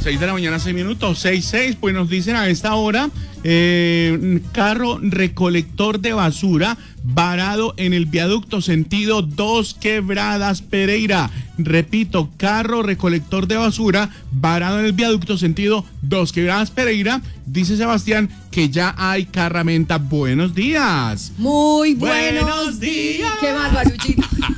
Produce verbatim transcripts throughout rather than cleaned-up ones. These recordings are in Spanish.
seis de la mañana, seis minutos, seis, seis, pues nos dicen a esta hora, eh, carro recolector de basura varado en el viaducto sentido Dos Quebradas Pereira. Repito, carro recolector de basura varado en el viaducto sentido Dos Quebradas Pereira. Dice Sebastián que ya hay carramenta. Buenos días. Muy buenos, Buenos días. ¿Qué más, Baruchito?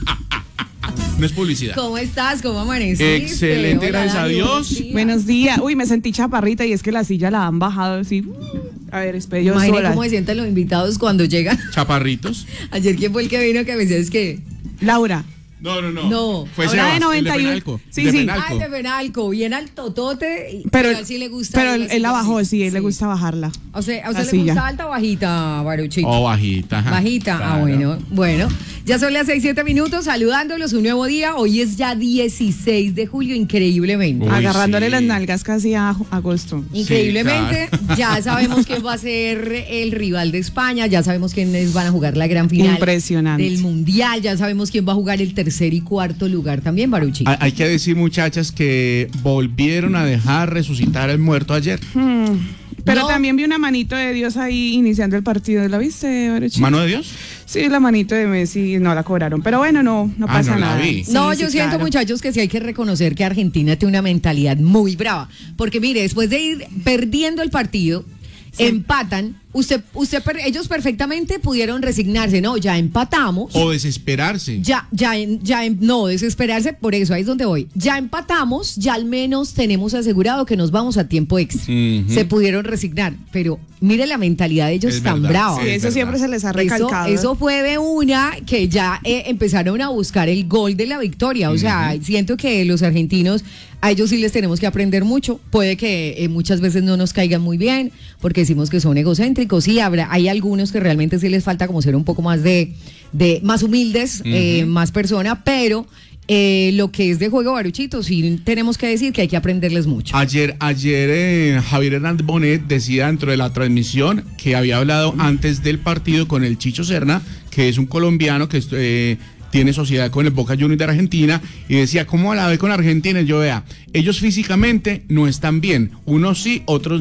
No es publicidad. ¿Cómo estás? ¿Cómo amaneciste? Excelente, Hola, gracias a Dani, Dios. buenos días. Buenos días. Uy, me sentí chaparrita y es que la silla la han bajado así. A ver, espera, yo Imagine sola. cómo se sienten los invitados cuando llegan. Chaparritos. Ayer, ¿quién fue el que vino que me decía es que? Laura. No, no, no. No. Fue Ahora Sebas, de noventa y uno. el de Penalco. Sí, de sí. Penalco. Ah, el de Penalco, bien altotote. Pero, a él sí le gusta. pero ir él, así él la bajó, así. sí, él le gusta bajarla. O sea, ¿a la usted le silla. gusta alta o bajita, Baruchito? Oh, bajita. Ajá. Bajita, Claro. ah, bueno, bueno. Ya son las seis, siete minutos, saludándolos, un nuevo día. Hoy es ya dieciséis de julio, increíblemente. Uy, Agarrándole sí. las nalgas casi a agosto. Increíblemente, claro. ya sabemos quién va a ser el rival de España, ya sabemos quiénes van a jugar la gran final Impresionante. del Mundial, ya sabemos quién va a jugar el tercer y cuarto lugar también, Baruchi. Hay, hay que decir, muchachas, que volvieron a dejar resucitar el muerto ayer. Hmm. Pero No. también vi una manito de Dios ahí iniciando el partido. ¿La viste, Baruchi? ¿Mano de Dios? Sí, la manito de Messi no la cobraron. Pero bueno, no, no Ah, pasa no la nada. vi. Sí, No, sí, yo siento, claro. muchachos, que sí hay que reconocer que Argentina tiene una mentalidad muy brava. Porque mire, después de ir perdiendo el partido, empatan. Usted, usted, per- ellos perfectamente pudieron resignarse. No, ya empatamos. O desesperarse. Ya, ya, ya, no, desesperarse, por eso, ahí es donde voy. Ya empatamos, ya al menos tenemos asegurado que nos vamos a tiempo extra. Ujú. Se pudieron resignar, pero mire la mentalidad de ellos Es tan verdad, brava. Sí, es eso verdad. siempre se les ha Eso, recalcado. eso fue de una que ya eh, empezaron a buscar el gol de la victoria. O sea, siento que los argentinos, a ellos sí les tenemos que aprender mucho. Puede que eh, muchas veces no nos caigan muy bien, porque decimos que son egocéntricos. Sí, habrá, hay algunos que realmente sí les falta como ser un poco más de, de más humildes, eh, más persona, pero eh, lo que es de juego, Baruchito, sí tenemos que decir que hay que aprenderles mucho. Ayer, ayer eh, Javier Hernández Bonet decía dentro de la transmisión que había hablado antes del partido con el Chicho Serna, que es un colombiano que eh, tiene sociedad con el Boca Juniors de Argentina, y decía, ¿cómo la ve con Argentina? Y yo, vea, ellos físicamente no están bien, unos sí, otros